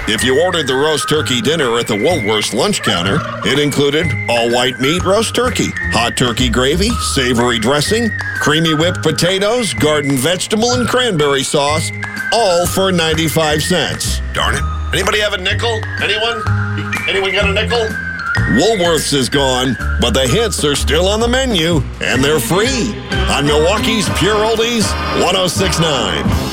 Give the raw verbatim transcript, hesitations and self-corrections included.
If you ordered the roast turkey dinner at the Woolworths lunch counter, it included all white meat roast turkey, hot turkey gravy, savory dressing, creamy whipped potatoes, garden vegetable, and cranberry sauce, all for ninety-five cents. Darn it. Anybody have a nickel? Anyone? Anyone got a nickel? Woolworths is gone, but the hits are still on the menu, and they're free on Milwaukee's Pure Oldies one oh six point nine.